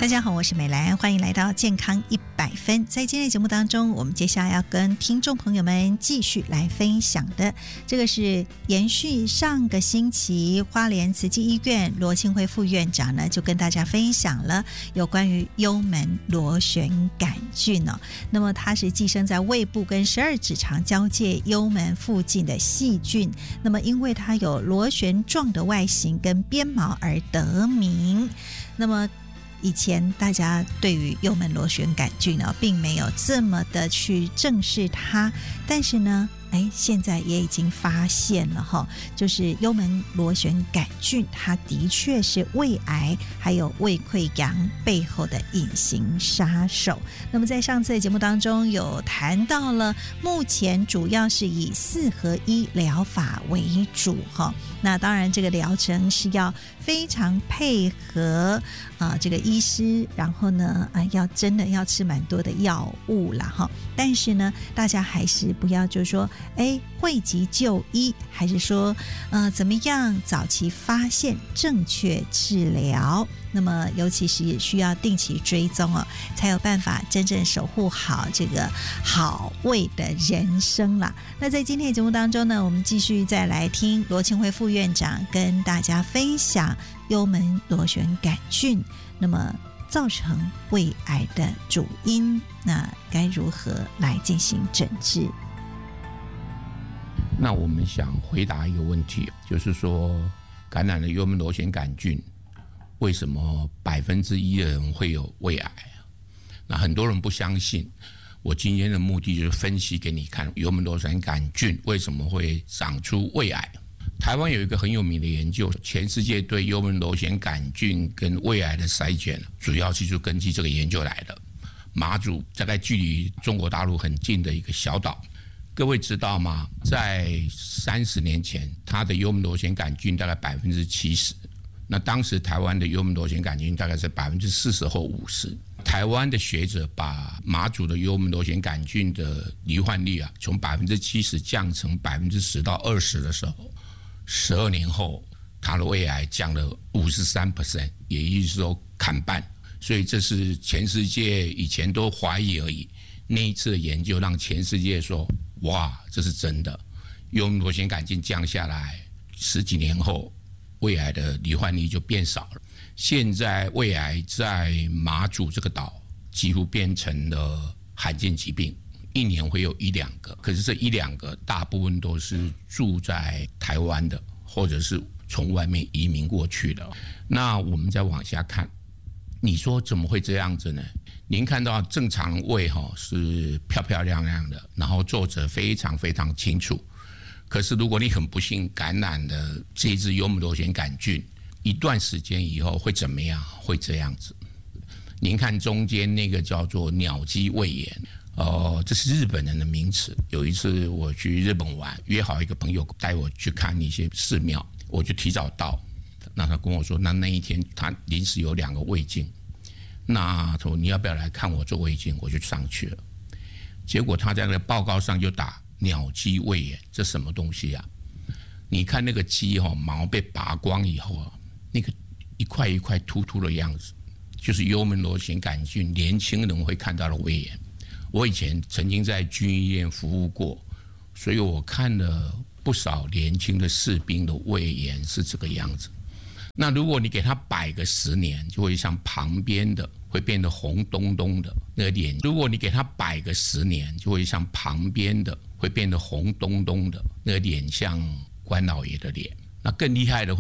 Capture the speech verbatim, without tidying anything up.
大家好，我是美兰，欢迎来到健康一百分。在今天的节目当中，我们接下来要跟听众朋友们继续来分享的，这个是延续上个星期花莲慈济医院罗庆辉副院长呢，就跟大家分享了有关于幽门螺旋杆菌哦。那么它是寄生在胃部跟十二指肠交界幽门附近的细菌，那么因为它有螺旋状的外形跟鞭毛而得名。那么以前大家对于幽门螺旋杆菌呢，并没有这么的去正视它，但是呢哎，现在也已经发现了哈，就是幽门螺旋杆菌，它的确是胃癌还有胃溃疡背后的隐形杀手。那么在上次的节目当中有谈到了，目前主要是以四合一疗法为主哈。那当然，这个疗程是要非常配合啊、呃，这个医师，然后呢啊、呃，要真的要吃蛮多的药物啦哈。但是呢，大家还是不要就是说。哎，讳疾就医，还是说，呃，怎么样早期发现、正确治疗？那么，尤其是也需要定期追踪哦，才有办法真正守护好这个好胃的人生啦。那在今天的节目当中呢，我们继续再来听罗庆辉副院长跟大家分享幽门螺旋杆菌，那么造成胃癌的主因，那该如何来进行诊治？ 那我们想回答一个问题，就是说感染了幽门螺旋杆菌，为什么百分之一的人会有胃癌？那很多人不相信。我今天的目的就是分析给你看，幽门螺旋杆菌为什么会长出胃癌。台湾有一个很有名的研究，全世界对幽门螺旋杆菌跟胃癌的筛检，主要是就根据这个研究来的。马祖大概距离中国大陆很近的一个小岛。各位知道吗？在三十年前，它的幽门螺旋杆菌大概百分之七十，那当时台湾的幽门螺旋杆菌大概是百分之四十或五十。台湾的学者把马祖的幽门螺旋杆菌的罹患率啊，从百分之七十降成百分之十到二十的时候，十二年后，他的胃癌降了五十三 percent， 也就是说砍半。所以这是全世界以前都怀疑而已。那一次的研究让全世界说，哇，这是真的，幽门螺旋杆菌降下来，十几年后，胃癌的罹患率就变少了。现在胃癌在马祖这个岛几乎变成了罕见疾病，一年会有一两个，可是这一两个大部分都是住在台湾的，或者是从外面移民过去的。那我们再往下看，你说怎么会这样子呢？您看到正常胃是漂漂亮亮的，然后作者非常非常清楚。可是如果你很不幸感染了这支幽门螺旋杆菌，一段时间以后会怎么样？会这样子。您看中间那个叫做鸟鸡胃炎，呃，这是日本人的名词。有一次我去日本玩，约好一个朋友带我去看一些寺庙，我就提早到。那他跟我说，那那一天他临时有两个胃镜。那说你要不要来看我做胃镜？我就上去了。结果他在那个报告上就打鸟鸡胃炎，这什么东西啊？你看那个鸡哈、哦、毛被拔光以后啊，那个一块一块突突的样子，就是幽门螺旋杆菌年轻人会看到的胃炎。我以前曾经在军医院服务过，所以我看了不少年轻的士兵的胃炎是这个样子。那如果你给他摆个十年，就会像旁边的会变得红咚咚的那个脸。如果你给他摆个十年，就会像旁边的会变得红咚咚的那个脸，像关老爷的脸。那更厉害的